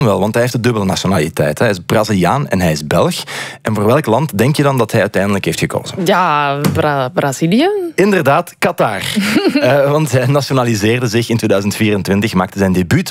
Wel, want hij heeft een dubbele nationaliteit. Hij is Braziliaan en hij is Belg. En voor welk land denk je dan dat hij uiteindelijk heeft gekozen? Ja, Brazilië. Inderdaad, Qatar. Want hij nationaliseerde zich in 2024, maakte zijn debuut